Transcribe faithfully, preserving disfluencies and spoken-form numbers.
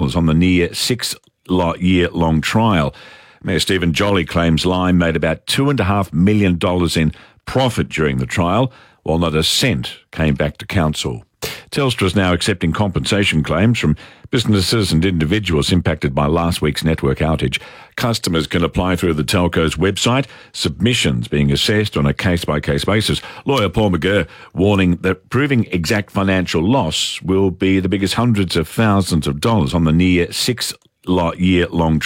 dollars on the near six-year-long trial. Mayor Stephen Jolly claims Lime made about two point five million dollars in profit during the trial, while not a cent came back to council. Telstra is now accepting compensation claims from businesses and individuals impacted by last week's network outage. Customers can apply through the telco's website, submissions being assessed on a case-by-case basis. Lawyer Paul McGurr warning that proving exact financial loss will be the biggest hundreds of thousands of dollars on the near six-year-long